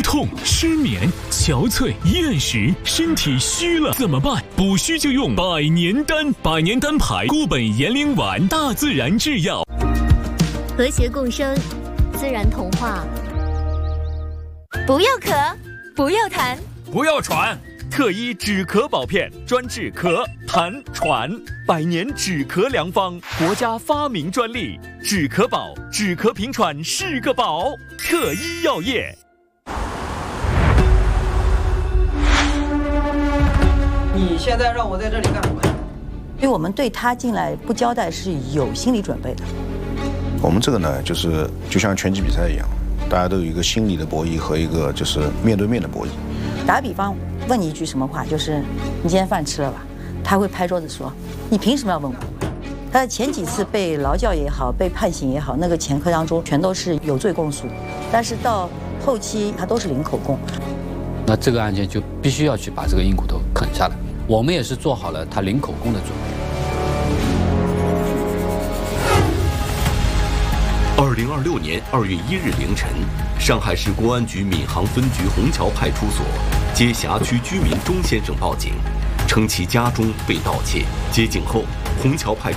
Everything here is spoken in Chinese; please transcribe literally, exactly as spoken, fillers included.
痛、失眠、憔悴、厌食，身体虚了怎么办？补虚就用百年丹，百年丹牌固本延龄丸，大自然制药， 和谐共生，自然童话。不要咳，不要痰， 不要喘。特医止咳宝片，专治咳、痰、喘，百年止咳良方，国家发明专利。止咳宝，止咳平喘是个宝。特医药业。 你现在让我在这里干什么？ 因为我们对他进来不交代是有心理准备的。 我们这个呢，就是就像拳击比赛一样，大家都有一个心理的博弈和一个就是面对面的博弈。 打比方，问你一句什么话，就是你今天饭吃了吧？他会拍桌子说：“你凭什么要问我？”他前几次被劳教也好，被判刑也好，那个前科当中全都是有罪供诉，但是到后期他都是零口供。 那这个案件就必须要去把这个硬骨头啃下来。我们也是做好了他零口供的准备。 二零二六年二月一日凌晨，上海市公安局闵行分局虹桥派出所接辖区居民钟先生报警，称其家中被盗窃。接警后，虹桥派